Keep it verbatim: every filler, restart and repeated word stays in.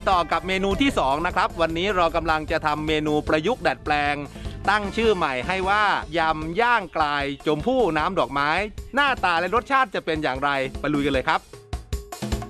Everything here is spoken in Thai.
ต่อกับเมนูที่สองนะครับวันนี้เรากำลังจะทำเมนูประยุกต์ดัดแปลงตั้งชื่อใหม่ให้ว่ายำย่างกลายชมพู่น้ำดอกไม้หน้าตาและรสชาติจะเป็นอย่างไรไปลุยกันเลยครับ